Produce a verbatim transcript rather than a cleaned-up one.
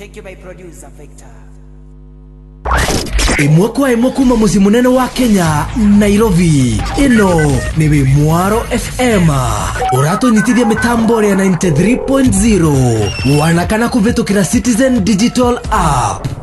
Thank you, my producer, Victor. Imwe kwa imwe kuma muzi munene wa Kenya, Nairobi. Ino ni Mwaro F M. Urato nitithia mitambo ya ninety-three point zero. Wanakana kuvetukira Citizen Digital App.